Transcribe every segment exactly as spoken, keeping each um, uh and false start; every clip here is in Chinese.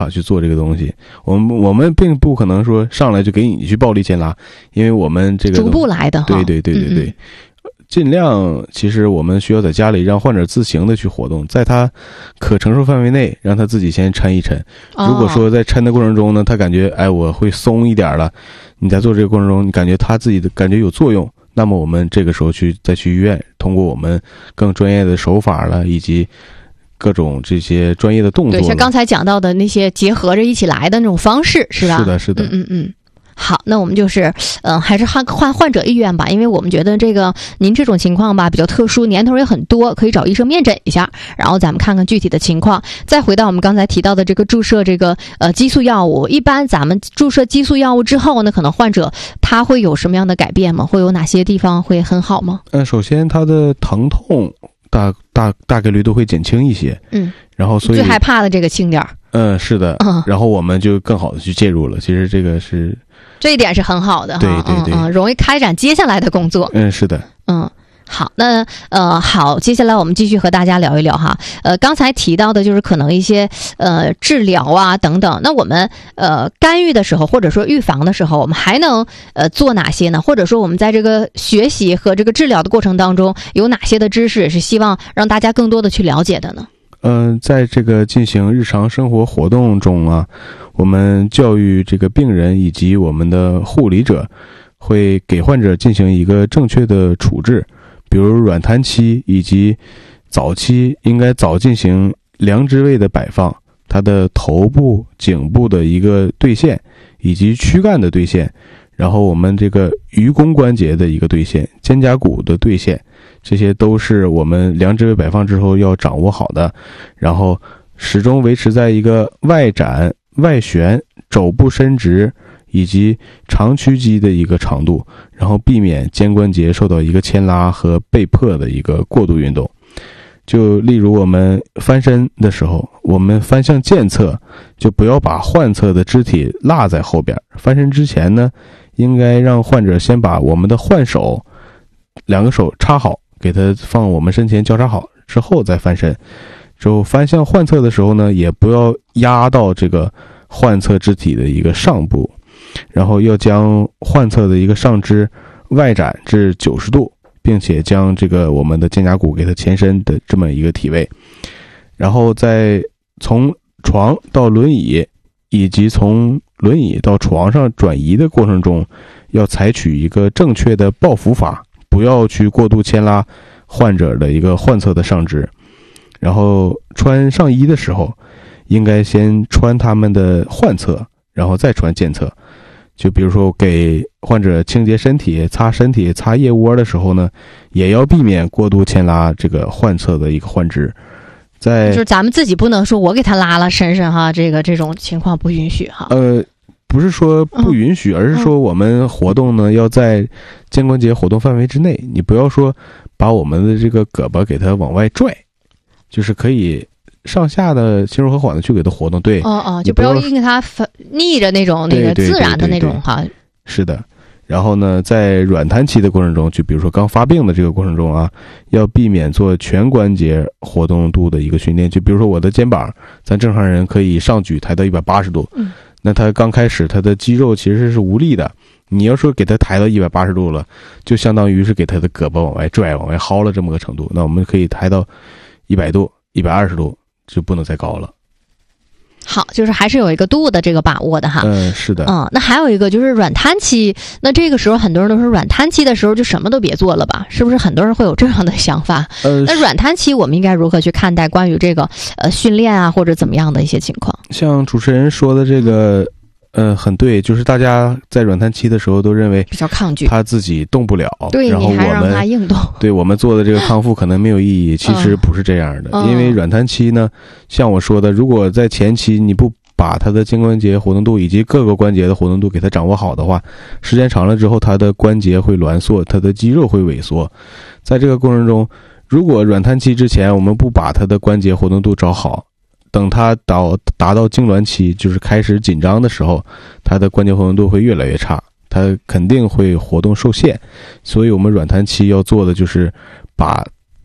啊去做这个东西。我们我们并不可能说上来就给你去暴力牵拉，因为我们这个逐步来的哈。 对对对对对。嗯嗯尽量，其实我们需要在家里让患者自行的去活动，在他可承受范围内，让他自己先抻一抻。如果说在抻的过程中呢，他感觉哎我会松一点了，你在做这个过程中，你感觉他自己的感觉有作用，那么我们这个时候去再去医院，通过我们更专业的手法了，以及各种这些专业的动作， 对，像刚才讲到的那些结合着一起来的那种方式，是吧？ 是的，是的， 嗯嗯嗯。好，那我们就是，嗯、呃，还是换换患者意愿吧，因为我们觉得这个您这种情况吧比较特殊，年头也很多，可以找医生面诊一下，然后咱们看看具体的情况。再回到我们刚才提到的这个注射这个呃激素药物，一般咱们注射激素药物之后呢，可能患者他会有什么样的改变吗？会有哪些地方会很好吗？ 嗯，首先他的疼痛大大大概率都会减轻一些， 嗯， 然后所以最害怕的这个轻点儿， 嗯，是的， 嗯， 然后我们就更好的去介入了。其实这个是。 这一点是很好的哈， 对对对， 嗯嗯，容易开展接下来的工作。 嗯，是的， 嗯，好，那呃，好，接下来我们继续和大家聊一聊哈。呃，刚才提到的就是可能一些呃治疗啊等等，那我们呃干预的时候，或者说预防的时候，我们还能呃做哪些呢？或者说我们在这个学习和这个治疗的过程当中，有哪些的知识是希望让大家更多的去了解的呢？ 嗯、呃，在这个进行日常生活活动中啊，我们教育这个病人以及我们的护理者，会给患者进行一个正确的处置，比如软瘫期以及早期应该早进行量置位的摆放，它的头部、颈部的一个对线，以及躯干的对线，然后我们这个盂肱关节的一个对线，肩胛骨的对线。这些都是我们量置位摆放之后要掌握好的，然后始终维持在一个外展、外旋、肘部伸直以及长屈肌的一个长度，然后避免肩关节受到一个牵拉和被迫的一个过度运动。就例如我们翻身的时候，我们翻向健侧，就不要把患侧的肢体落在后边。翻身之前呢，应该让患者先把我们的患手两个手插好，给它放我们身前交叉好之后再翻身。之后翻向患侧的时候呢，也不要压到这个患侧肢体的一个上部，然后要将患侧的一个上肢外展至九十度，并且将这个我们的肩胛骨给它前伸的这么一个体位。然后在从床到轮椅以及从轮椅到床上转移的过程中，要采取一个正确的抱扶法，不要去过度牵拉患者的一个患侧的上肢。然后穿上衣的时候，应该先穿他们的患侧，然后再穿健侧。就比如说给患者清洁身体、擦身体、擦腋窝的时候呢，也要避免过度牵拉这个患侧的一个患肢。在就是咱们自己不能说我给他拉了身上哈，这个这种情况不允许哈。 呃，不是说不允许，嗯、而是说我们活动呢、嗯、要在肩关节活动范围之内，你不要说把我们的这个胳膊给它往外拽，就是可以上下的轻柔和缓的去给它活动。对， 哦哦，就不要硬给它逆着那种那个自然的那种哈。 是的。然后呢，在软瘫期的过程中，就比如说刚发病的这个过程中啊，要避免做全关节活动度的一个训练。就比如说我的肩膀，咱正常人可以上举抬到一百八十度， 嗯， 那他刚开始他的肌肉其实是无力的，你要说给他抬到一百八十度了，就相当于是给他的胳膊往外拽、往外薅了这么个程度。那我们可以抬到一百度、一百二十度，就不能再高了。 好，就是还是有一个度的这个把握的哈。 嗯，是的。 嗯，那还有一个就是软瘫期，那这个时候很多人都说软瘫期的时候就什么都别做了吧？是不是很多人会有这样的想法？ 呃， 那软瘫期我们应该如何去看待关于这个呃训练啊或者怎么样的一些情况？ 像主持人说的这个。呃，很对，就是大家在软瘫期的时候都认为比较抗拒， 他自己动不了， 对， 然后我们你还让他硬动， 对我们做的这个康复可能没有意义。其实不是这样的， 嗯、 因为软瘫期呢，像我说的，如果在前期你不把他的肩关节活动度以及各个关节的活动度给他掌握好的话，时间长了之后，他的关节会挛缩，他的肌肉会萎缩。在这个过程中，如果软瘫期之前我们不把他的关节活动度找好，等他到达到痉挛期，就是开始紧张的时候，他的关节活动度会越来越差，他肯定会活动受限。所以我们软瘫期要做的就是把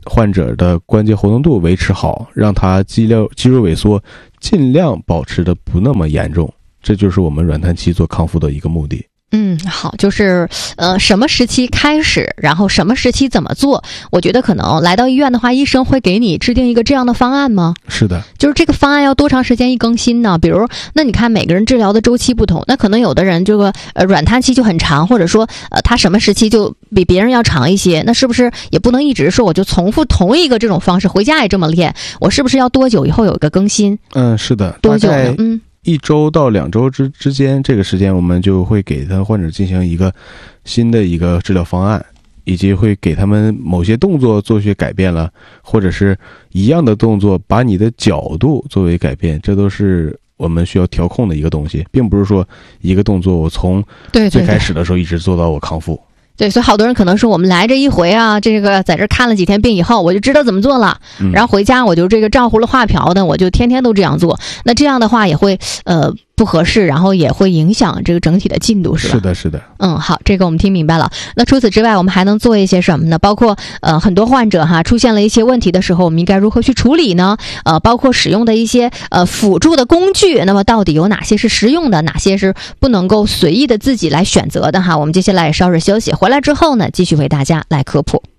患者的关节活动度维持好，让他肌肉肌肉萎缩尽量保持的不那么严重，这就是我们软瘫期做康复的一个目的。 嗯，好，就是呃，什么时期开始，然后什么时期怎么做？我觉得可能来到医院的话，医生会给你制定一个这样的方案吗？ 是的， 就是这个方案要多长时间一更新呢？比如，那你看每个人治疗的周期不同，那可能有的人这个呃软瘫期就很长，或者说呃他什么时期就比别人要长一些，那是不是也不能一直说我就重复同一个这种方式，回家也这么练？我是不是要多久以后有一个更新？ 嗯，是的， 多久呢？嗯。 一周到两周之之间，这个时间我们就会给他患者进行一个新的一个治疗方案，以及会给他们某些动作做些改变了，或者是一样的动作把你的角度作为改变，这都是我们需要调控的一个东西，并不是说一个动作我从最开始的时候一直做到我康复。 对，所以好多人可能说我们来这一回啊，这个在这看了几天病以后，我就知道怎么做了， 嗯、 然后回家我就这个照葫芦画瓢的，我就天天都这样做。那这样的话也会呃不合适，然后也会影响这个整体的进度，是吧？ 是的，是的。 嗯，好，这个我们听明白了。那除此之外，我们还能做一些什么呢？包括呃很多患者哈出现了一些问题的时候，我们应该如何去处理呢？呃，包括使用的一些呃辅助的工具，那么到底有哪些是实用的，哪些是不能够随意的自己来选择的哈？我们接下来也稍事休息，回来之后呢，继续为大家来科普。